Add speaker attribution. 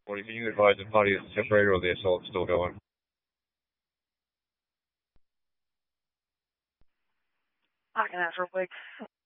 Speaker 1: 40, can you advise the party is separated or the assault's still going?
Speaker 2: I can ask real quick.